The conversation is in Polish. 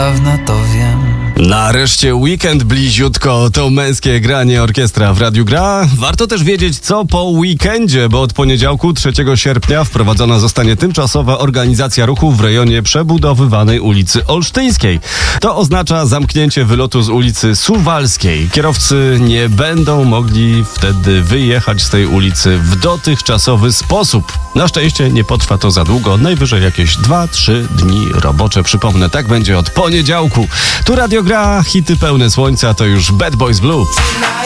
dawna, to wiem. Nareszcie weekend bliziutko, to męskie granie orkiestra w Radiu Gra. Warto też wiedzieć, co po weekendzie, bo od poniedziałku 3 sierpnia wprowadzona zostanie tymczasowa organizacja ruchu w rejonie przebudowywanej ulicy Olsztyńskiej. To oznacza zamknięcie wylotu z ulicy Suwalskiej. Kierowcy nie będą mogli wtedy wyjechać z tej ulicy w dotychczasowy sposób. Na szczęście nie potrwa to za długo, najwyżej jakieś 2-3 dni robocze. Przypomnę, tak będzie od poniedziałku. Tu Radio Gra, hity pełne słońca, to już Bad Boys Blue.